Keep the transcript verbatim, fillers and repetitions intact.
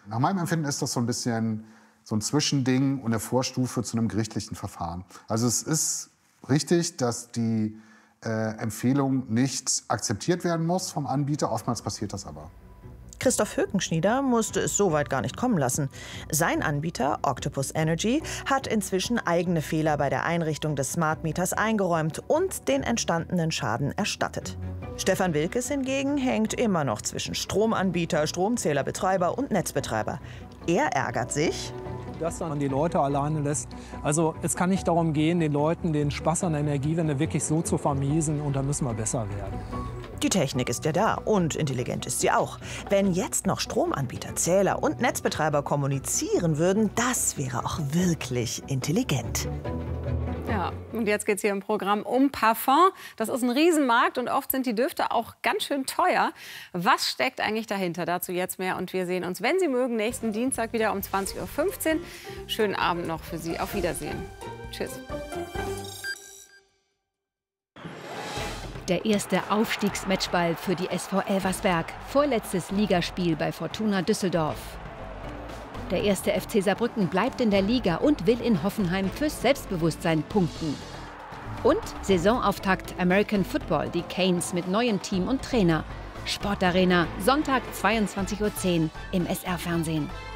Nach meinem Empfinden ist das so ein bisschen so ein Zwischending und eine Vorstufe zu einem gerichtlichen Verfahren. Also es ist richtig, dass die äh, Empfehlung nicht akzeptiert werden muss vom Anbieter. Oftmals passiert das aber. Christoph Hökenschnieder musste es so weit gar nicht kommen lassen. Sein Anbieter, Octopus Energy, hat inzwischen eigene Fehler bei der Einrichtung des Smart Meters eingeräumt und den entstandenen Schaden erstattet. Stefan Wilkes hingegen hängt immer noch zwischen Stromanbieter, Stromzählerbetreiber und Netzbetreiber. Er ärgert sich, dass man die Leute alleine lässt. Also es kann nicht darum gehen, den Leuten den Spaß an der Energiewende wirklich so zu vermiesen, und da müssen wir besser werden. Die Technik ist ja da und intelligent ist sie auch. Wenn jetzt noch Stromanbieter, Zähler und Netzbetreiber kommunizieren würden, das wäre auch wirklich intelligent. Ja, und jetzt geht es hier im Programm um Parfum. Das ist ein Riesenmarkt und oft sind die Düfte auch ganz schön teuer. Was steckt eigentlich dahinter? Dazu jetzt mehr und wir sehen uns, wenn Sie mögen, nächsten Dienstag wieder um zwanzig Uhr fünfzehn. Schönen Abend noch für Sie. Auf Wiedersehen. Tschüss. Der erste Aufstiegsmatchball für die S V Elversberg. Vorletztes Ligaspiel bei Fortuna Düsseldorf. Der erste F C Saarbrücken bleibt in der Liga und will in Hoffenheim fürs Selbstbewusstsein punkten. Und Saisonauftakt American Football, die Canes mit neuem Team und Trainer. Sportarena, Sonntag zweiundzwanzig Uhr zehn im S R-Fernsehen.